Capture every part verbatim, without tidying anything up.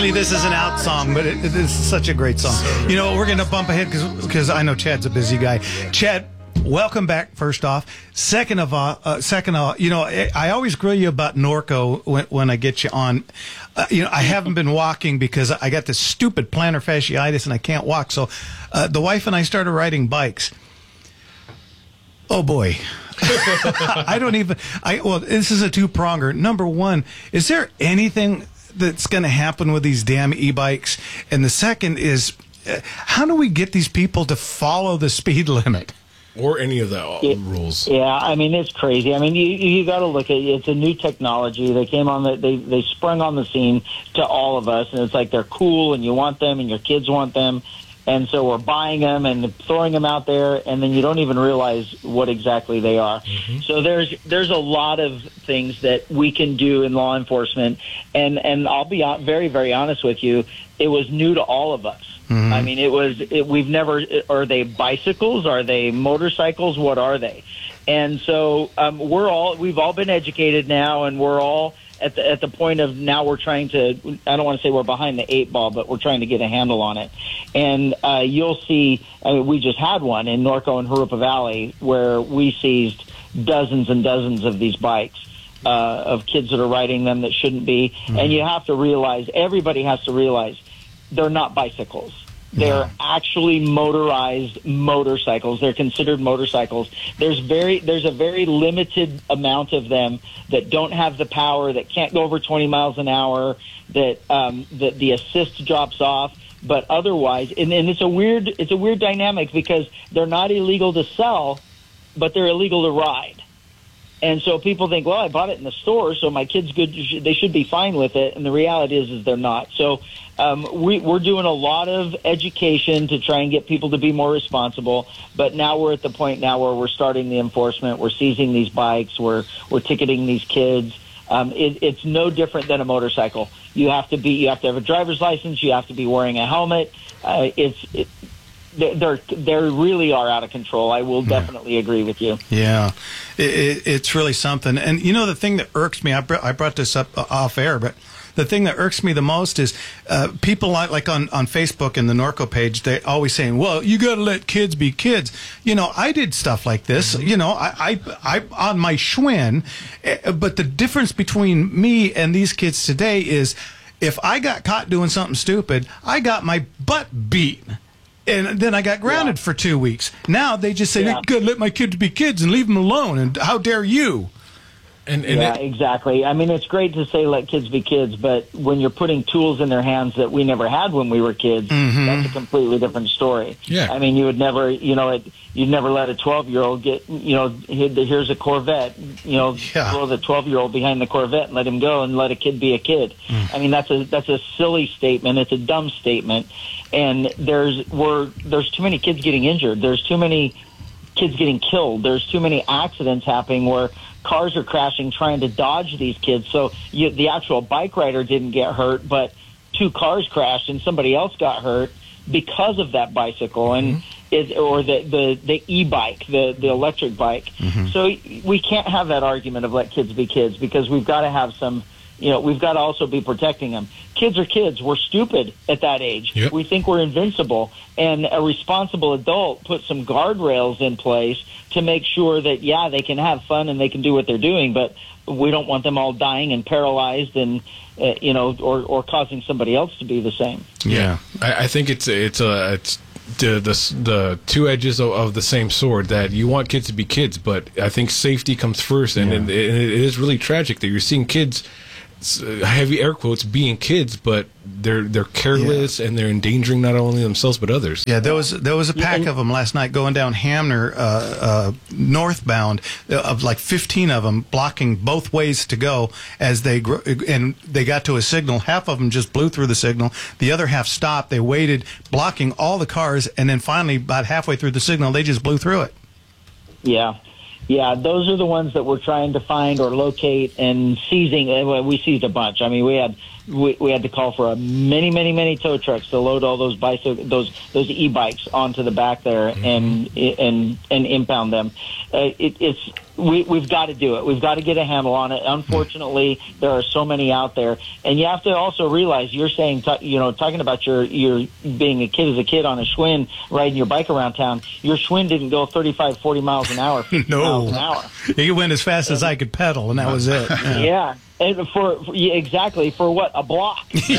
usually this is an out song, but it, it is such a great song. You know, we're going to bump ahead because I know Chad's a busy guy. Chad, welcome back, first off. Second of all, uh, second of all, you know, I, I always grill you about Norco when, when I get you on. Uh, you know, I haven't been walking because I got this stupid plantar fasciitis and I can't walk. So uh, the wife and I started riding bikes. Oh, boy. I don't even, I well, this is a two-pronger. Number one, is there anything that's going to happen with these damn e-bikes? And the second is, uh, how do we get these people to follow the speed limit? Or any of the it, rules. Yeah, I mean, it's crazy. I mean, you you got to look at it. It's a new technology. They came on, the, they, they sprung on the scene to all of us, and it's like they're cool, and you want them, and your kids want them. And so we're buying them and throwing them out there, and then you don't even realize what exactly they are. Mm-hmm. So there's there's a lot of things that we can do in law enforcement, and, and I'll be very, very honest with you, it was new to all of us. Mm-hmm. I mean, it was it, we've never. Are they bicycles? Are they motorcycles? What are they? And so um, we're all we've all been educated now, and we're all at the at the point of now we're trying to, I don't want to say we're behind the eight ball, but we're trying to get a handle on it. And uh, you'll see, I mean, we just had one in Norco and Jurupa Valley where we seized dozens and dozens of these bikes uh, of kids that are riding them that shouldn't be. Mm-hmm. And you have to realize, everybody has to realize, they're not bicycles. They're yeah. actually motorized motorcycles. They're considered motorcycles. There's very, there's a very limited amount of them that don't have the power, that can't go over twenty miles an hour, that um, that the assist drops off. But otherwise, and, and it's a weird, it's a weird dynamic because they're not illegal to sell, but they're illegal to ride. And so people think, well, I bought it in the store, so my kids good, they should be fine with it. And the reality is, is they're not. So um, we, we're doing a lot of education to try and get people to be more responsible. But now we're at the point now where we're starting the enforcement. We're seizing these bikes. We're we're ticketing these kids. Um, it, it's no different than a motorcycle. You have to be, you have to have a driver's license. You have to be wearing a helmet. Uh, it's it, They're they really are out of control. I will definitely yeah. agree with you. Yeah, it, it, it's really something. And you know, the thing that irks me, I, br- I brought this up off air, but the thing that irks me the most is uh, people like, like on, on Facebook and the Norco page, they always saying, well, you got to let kids be kids. You know, I did stuff like this, mm-hmm. you know, I, I, I on my Schwinn, but the difference between me and these kids today is if I got caught doing something stupid, I got my butt beat. And then I got grounded yeah. for two weeks. Now they just say, yeah. "Good, let my kids be kids and leave them alone." And how dare you? And, and yeah, it, exactly. I mean, it's great to say let kids be kids, but when you're putting tools in their hands that we never had when we were kids, mm-hmm. that's a completely different story. Yeah. I mean, you would never, you know, it, you'd never let a twelve-year-old get, you know, here's a Corvette, you know, yeah. throw the twelve-year-old behind the Corvette and let him go and let a kid be a kid. Mm. I mean, that's a that's a silly statement. It's a dumb statement. And there's we're, there's too many kids getting injured. There's too many kids getting killed. There's too many accidents happening where cars are crashing trying to dodge these kids. So you, the actual bike rider didn't get hurt, but two cars crashed and somebody else got hurt because of that bicycle and mm-hmm. it, or the, the, the e-bike, the, the electric bike. Mm-hmm. So we can't have that argument of let kids be kids because we've got to have some, you know, we've got to also be protecting them. Kids are kids. We're stupid at that age. Yep. We think we're invincible. And a responsible adult puts some guardrails in place to make sure that, yeah, they can have fun and they can do what they're doing, but we don't want them all dying and paralyzed and, uh, you know, or, or causing somebody else to be the same. Yeah. I, I think it's, it's, a, it's the, the, the two edges of, of the same sword that you want kids to be kids, but I think safety comes first. And, yeah. and it, it is really tragic that you're seeing kids, heavy air quotes, being kids, but they're they're careless yeah. and they're endangering not only themselves but others. Yeah, there was there was a pack of them last night going down Hamner uh, uh, northbound, uh, of like fifteen of them blocking both ways to go as they gr- and they got to a signal. Half of them just blew through the signal. The other half stopped. They waited, blocking all the cars, and then finally, about halfway through the signal, they just blew through it. Yeah. Yeah, those are the ones that we're trying to find or locate and seizing. We seized a bunch. I mean, we had we, we had to call for a many, many, many tow trucks to load all those bicycle, those those e-bikes onto the back there mm-hmm. and and and impound them. Uh, it, it's we we've got to do it. We've got to get a handle on it. Unfortunately, mm-hmm. there are so many out there, and you have to also realize you're saying, you know, talking about your your being a kid as a kid on a Schwinn riding your bike around town. Your Schwinn didn't go thirty-five, forty miles an hour. No, miles an hour. He went as fast as I could pedal, and that was it. Yeah. yeah. And for, for yeah, exactly for what a block, you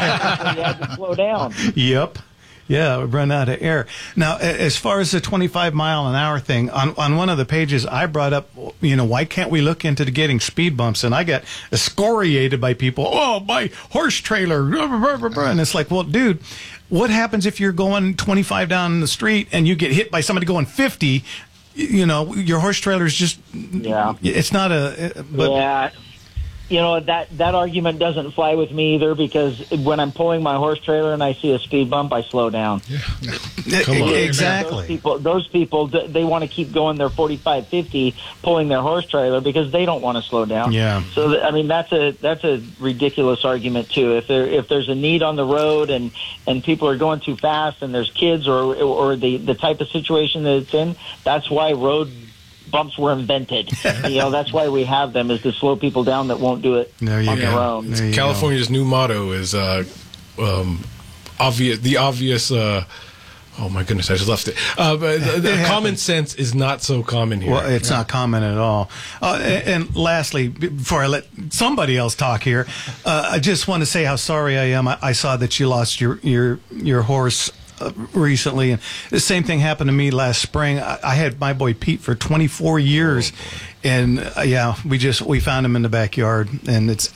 had to slow down. Yep, yeah, run out of air. Now, as far as the twenty-five mile an hour thing, on on one of the pages, I brought up, you know, why can't we look into getting speed bumps? And I got excoriated by people. Oh, my horse trailer, and it's like, well, dude, what happens if you're going twenty-five down the street and you get hit by somebody going fifty? You know, your horse trailer is just, yeah, it's not a, but, yeah. You know, that, that argument doesn't fly with me either, because when I'm pulling my horse trailer and I see a speed bump, I slow down. Yeah. Come on. Exactly. Those people, those people, they want to keep going their forty-five, fifty pulling their horse trailer because they don't want to slow down. Yeah. So, I mean, that's a that's a ridiculous argument, too. If there if there's a need on the road and, and people are going too fast and there's kids or or the, the type of situation that it's in, that's why road bumps were invented. You know, that's why we have them, is to slow people down that won't do it there you on go. their own. There you California's go. new motto is uh, um, obvious. The obvious. Uh, oh my goodness, I just left it. Uh, but the, the common sense is not so common here. Well, it's yeah. not common at all. Uh, and, and lastly, before I let somebody else talk here, uh, I just want to say how sorry I am. I, I saw that you lost your your your horse Uh, recently, and the same thing happened to me last spring. I, I had my boy Pete for twenty-four years, oh, and uh, yeah, we just we found him in the backyard, and it's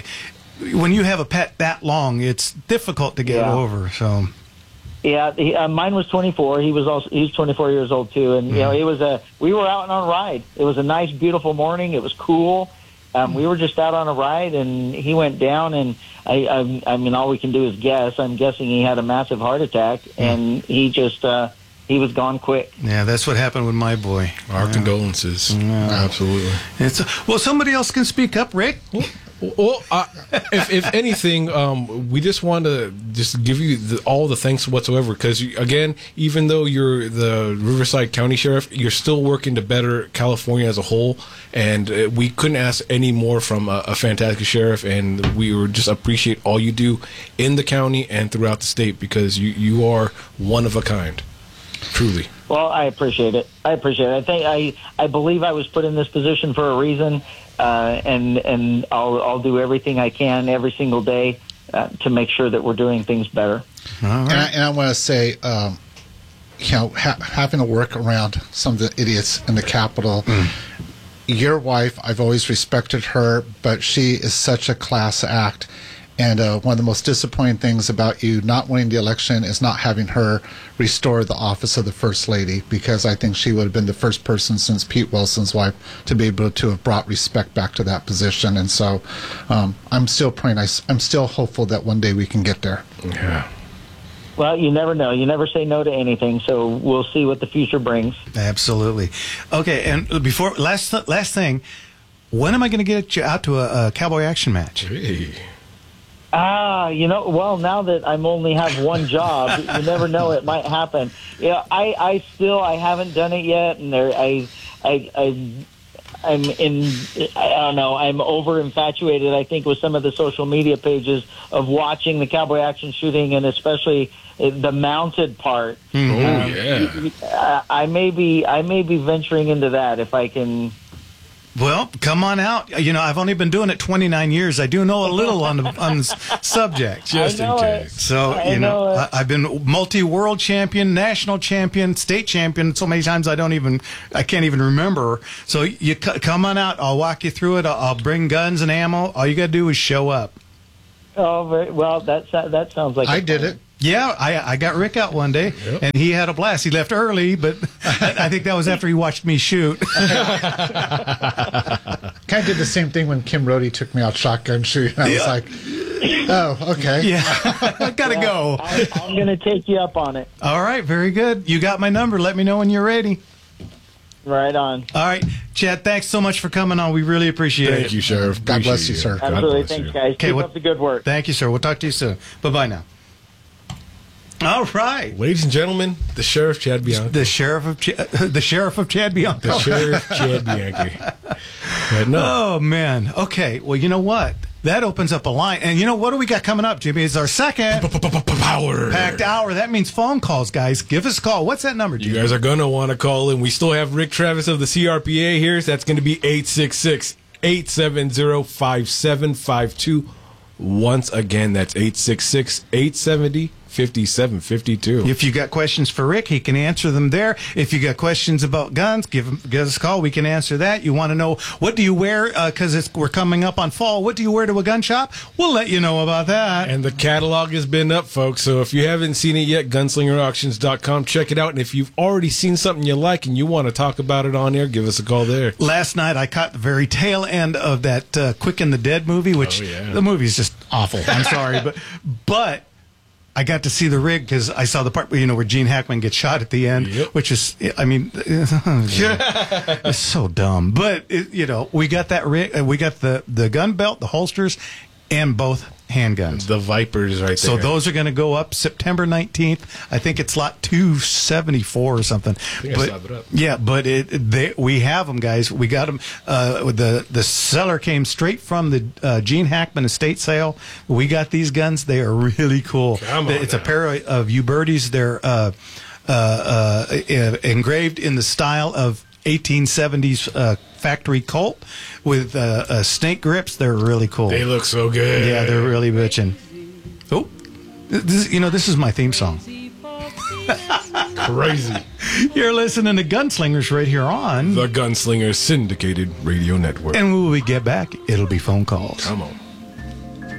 when you have a pet that long, it's difficult to get yeah. over. So, yeah, he, uh, mine was twenty-four. He was also he was twenty-four years old too, and mm-hmm. you know, it was a we were out on a ride. It was a nice, beautiful morning. It was cool. Um, we were just out on a ride, and he went down, and I, I, I mean, all we can do is guess. I'm guessing he had a massive heart attack, and he just, uh, he was gone quick. Yeah, that's what happened with my boy. Our yeah. condolences. Yeah. Absolutely. It's, well, somebody else can speak up, Rick. Well, well uh, if, if anything, um, we just want to just give you the, all the thanks whatsoever, because, again, even though you're the Riverside County Sheriff, you're still working to better California as a whole, and uh, we couldn't ask any more from a, a fantastic sheriff, and we would just appreciate all you do in the county and throughout the state, because you, you are one of a kind, truly. Well, I appreciate it. I appreciate it. I think I, I believe I was put in this position for a reason, uh, and and I'll I'll do everything I can every single day uh, to make sure that we're doing things better. All right. And I, and I want to say, um, you know, ha- having to work around some of the idiots in the Capitol. Mm. Your wife, I've always respected her, but she is such a class act. And uh, one of the most disappointing things about you not winning the election is not having her restore the office of the First Lady, because I think she would have been the first person since Pete Wilson's wife to be able to have brought respect back to that position. And so um, I'm still praying. I, I'm still hopeful that one day we can get there. Yeah. Well, you never know. You never say no to anything, so we'll see what the future brings. Absolutely. Okay, and before last last thing, when am I going to get you out to a, a cowboy action match? Hey. Ah, you know, well, now that I'm only have one job, you never know, it might happen. Yeah, I, I still, I haven't done it yet, and there, I, I, I, I'm in, I don't know, I'm over infatuated, I think, with some of the social media pages of watching the cowboy action shooting, and especially the mounted part. Mm-hmm. Um, oh, yeah. I, I may be, I may be venturing into that if I can. Well, come on out. You know, I've only been doing it twenty-nine years. I do know a little on the, on the subject. Just in case. So, I you know, know I, I've been multi-world champion, national champion, state champion so many times I don't even, I can't even remember. So you c- come on out. I'll walk you through it. I'll, I'll bring guns and ammo. All you got to do is show up. Oh, very, well, that, that sounds like I did it. Yeah, I I got Rick out one day, yep. and he had a blast. He left early, but I think that was after he watched me shoot. Kind of did the same thing when Kim Rohde took me out shotgun shooting. I was yeah. like, oh, okay. Yeah, I got to yeah, go. I, I'm going to take you up on it. All right, very good. You got my number. Let me know when you're ready. Right on. All right, Chad, thanks so much for coming on. We really appreciate it. Thank you, Sheriff. God bless Appreciate you, sir. God Absolutely. bless Thanks, you. guys. Okay, Keep what- up the good work. Thank you, sir. We'll talk to you soon. Bye-bye now. All right. Ladies and gentlemen, the Sheriff Chad Bianchi. The sheriff of Ch- the sheriff of Chad Bianco. The Sheriff Chad Bianchi. But no. Oh man. Okay. Well, you know what? That opens up a line. And you know what do we got coming up, Jimmy? It's our second Power. packed hour. That means phone calls, guys. Give us a call. What's that number, You Jimmy? guys are going to want to call in. We still have Rick Travis of the C R P A here. So that's going to be eight six six, eight seven zero, five seven five two. Once again, that's eight six six, eight seven zero, five seven five two. If you got questions for Rick, he can answer them there. If you got questions about guns, give, him, give us a call. We can answer that. You want to know what do you wear because it's we're coming up on fall. What do you wear to a gun shop? We'll let you know about that. And the catalog has been up, folks. So if you haven't seen it yet, gunslinger auctions dot com, check it out. And if you've already seen something you like and you want to talk about it on air, give us a call there. Last night, I caught the very tail end of that uh, Quick and the Dead movie, which Oh, yeah. the movie is just awful. I'm sorry, but but I got to see the rig because I saw the part where, you know, where Gene Hackman gets shot at the end, Yep. which is, I mean, it's so dumb. But it, you know, we got that rig, uh, we got the the gun belt, the holsters, and both handguns. The Vipers right there. So those are going to go up September nineteenth. I think it's lot two seventy-four or something. think I but, saw it up. Yeah, but it, they, we have them, guys. We got them. Uh, the the seller came straight from the uh, Gene Hackman estate sale. We got these guns. They are really cool. Come on it's now. a pair of Ubertis. They're uh, uh, uh, engraved in the style of eighteen seventies uh, factory Colt with uh, uh, snake grips. They're really cool. They look so good. Yeah, they're really bitching. Oh, this, you know, this is my theme song. crazy. You're listening to Gunslingers right here on. The Gunslinger Syndicated Radio Network. And when we get back, it'll be phone calls. Come on.